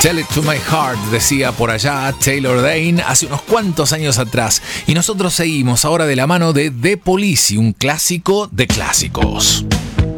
Tell It to My Heart, decía por allá Taylor Dayne hace unos cuantos años atrás. Y nosotros seguimos ahora de la mano de The Police, un clásico de clásicos.